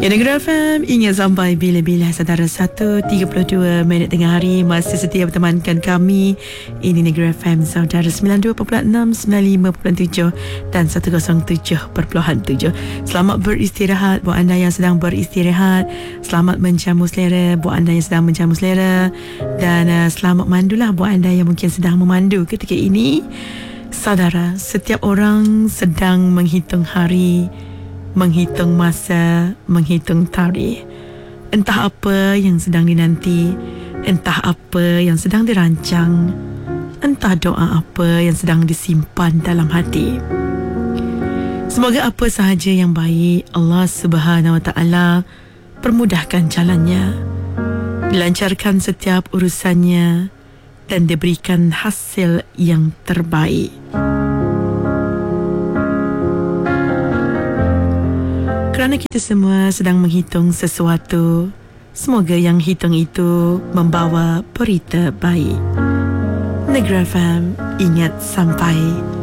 Ya, Negeri FM, ingat sampai bila-bila saudara 1.32 minit tengah hari masih setia bertemankan kami. Ini Negeri FM saudara 92.6, 95.7 dan 107.7. Selamat beristirahat buat anda yang sedang beristirahat. Selamat menjamu selera buat anda yang sedang menjamu selera. Dan selamat mandulah buat anda yang mungkin sedang memandu ketika ini. Saudara, setiap orang sedang menghitung hari, menghitung masa, menghitung tarikh. Entah apa yang sedang dinanti, entah apa yang sedang dirancang, entah doa apa yang sedang disimpan dalam hati. Semoga apa sahaja yang baik Allah Subhanahu Wa Taala permudahkan jalannya, dilancarkan setiap urusannya dan diberikan hasil yang terbaik. Kerana kita semua sedang menghitung sesuatu, semoga yang hitung itu membawa berita baik. Negeri FM, ingat sampai